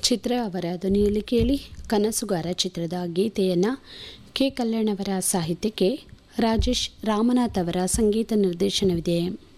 ಚಿತ್ರ ಅವರ ಧ್ವನಿಯಲ್ಲಿ ಕೇಳಿ. ಕನಸುಗಾರ ಚಿತ್ರದ ಗೀತೆಯನ್ನು ಕೆ ಕಲ್ಯಾಣ್ ಅವರ ಸಾಹಿತ್ಯಕ್ಕೆ ರಾಜೇಶ್ ರಾಮನಾಥ್ ಅವರ ಸಂಗೀತ ನಿರ್ದೇಶನವಿದೆ.